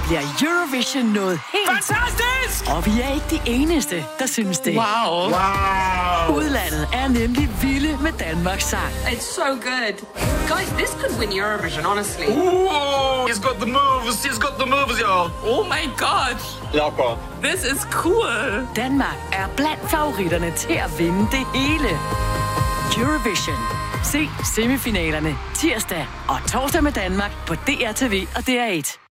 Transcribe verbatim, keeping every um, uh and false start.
bliver Eurovision noget helt... Fantastisk! Og vi er ikke de eneste, der synes det. Wow. Wow. Udlandet er nemlig vilde med Danmarks sang. It's so good. Guys, this could win Eurovision, honestly. Ooh, he's got the moves. He's got the moves, y'all. Oh my god. Jakob. This is cool. Danmark er blandt favoritterne til at vinde det hele. Eurovision. Se semifinalerne tirsdag og torsdag med Danmark på D R T V og D R et.